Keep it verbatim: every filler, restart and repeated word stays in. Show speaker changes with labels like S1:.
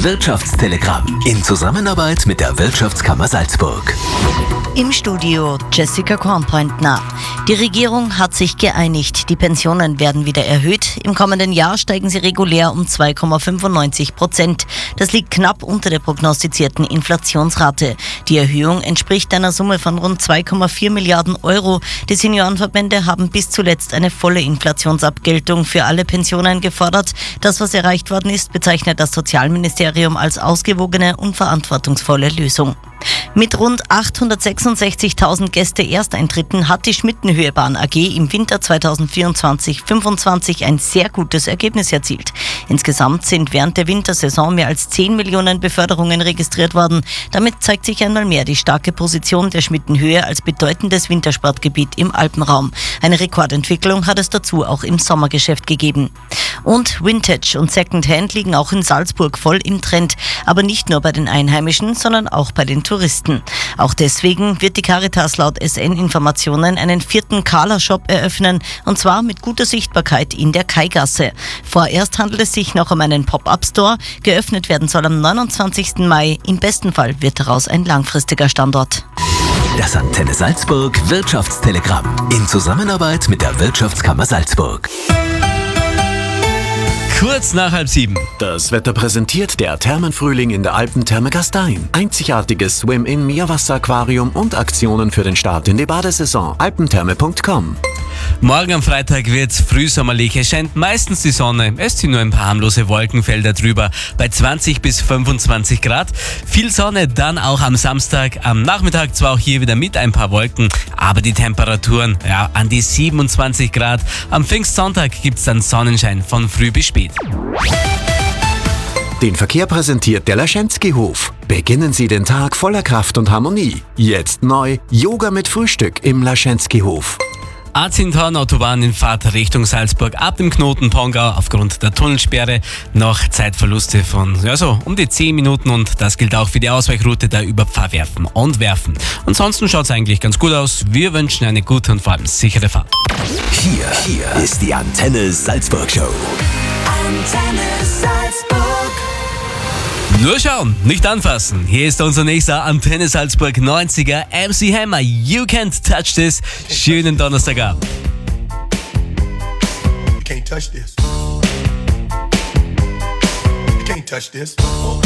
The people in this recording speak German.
S1: Wirtschaftstelegramm in Zusammenarbeit mit der Wirtschaftskammer Salzburg.
S2: Im Studio Jessica Kornpointner. Die Regierung hat sich geeinigt. Die Pensionen werden wieder erhöht. Im kommenden Jahr steigen sie regulär um zwei Komma fünfundneunzig Prozent. Das liegt knapp unter der prognostizierten Inflationsrate. Die Erhöhung entspricht einer Summe von rund zwei Komma vier Milliarden Euro. Die Seniorenverbände haben bis zuletzt eine volle Inflationsabgeltung für alle Pensionen gefordert. Das, was erreicht worden ist, bezeichnet das Sozialministerium als ausgewogene und verantwortungsvolle Lösung. Mit rund achthundertsechsundsechzigtausend Gäste-Ersteintritten hat die Schmittenhöhe-Bahn A G im Winter zweitausendvierundzwanzig fünfundzwanzig ein sehr gutes Ergebnis erzielt. Insgesamt sind während der Wintersaison mehr als zehn Millionen Beförderungen registriert worden. Damit zeigt sich einmal mehr die starke Position der Schmittenhöhe als bedeutendes Wintersportgebiet im Alpenraum. Eine Rekordentwicklung hat es dazu auch im Sommergeschäft gegeben. Und Vintage und Secondhand liegen auch in Salzburg voll im Trend. Aber nicht nur bei den Einheimischen, sondern auch bei den Touristen. Auch deswegen wird die Caritas laut S N-Informationen einen vierten Kala-Shop eröffnen, und zwar mit guter Sichtbarkeit in der Kaigasse. Vorerst handelt es sich noch um einen Pop-up-Store. Geöffnet werden soll am neunundzwanzigsten Mai. Im besten Fall wird daraus ein langfristiger Standort.
S1: Das Antenne Salzburg Wirtschaftstelegramm in Zusammenarbeit mit der Wirtschaftskammer Salzburg.
S3: Kurz nach halb sieben.
S4: Das Wetter präsentiert der Thermenfrühling in der Alpentherme Gastein. Einzigartiges Swim-In-Meerwasseraquarium und Aktionen für den Start in die Badesaison. alpentherme punkt com.
S3: Morgen am Freitag wird's frühsommerlich. Es scheint meistens die Sonne. Es ziehen nur ein paar harmlose Wolkenfelder drüber. Bei zwanzig bis fünfundzwanzig Grad. Viel Sonne dann auch am Samstag. Am Nachmittag zwar auch hier wieder mit ein paar Wolken, aber die Temperaturen, ja, an die siebenundzwanzig Grad. Am Pfingstsonntag gibt's dann Sonnenschein von früh bis spät.
S4: Den Verkehr präsentiert der Laschenski-Hof. Beginnen Sie den Tag voller Kraft und Harmonie. Jetzt neu Yoga mit Frühstück im Laschenski-Hof.
S3: A zehn Town Autobahn in Fahrt Richtung Salzburg ab dem Knoten Pongau aufgrund der Tunnelsperre noch Zeitverluste von ja so um die zehn Minuten, und das gilt auch für die Ausweichroute der über Pfarrwerfen und Werfen. Ansonsten schaut es eigentlich ganz gut aus. Wir wünschen eine gute und vor allem sichere Fahrt.
S1: Hier, hier ist die Antenne Salzburg Show.
S5: Antenne Salzburg.
S3: Nur schauen, nicht anfassen. Hier ist unser nächster Antenne Salzburg neunziger M C Hammer. You can't touch this. Schönen Donnerstagabend.
S6: You can't touch this. You can't touch this.